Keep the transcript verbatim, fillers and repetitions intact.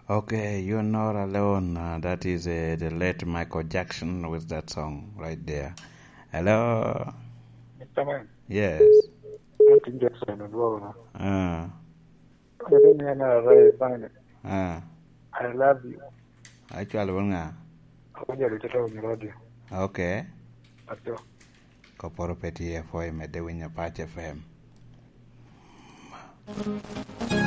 Okay, you're not alone. Uh, that is uh, the late Michael Jackson with that song right there. Hello? Mister Man, Yes. Michael Jackson and Roll. Uh, I don't know how find it. uh, I love you. actually, well, nga. Ako niya rin ito ng radio. Okay. Ato. Koporo peti F O M, Medewinya Patch F M.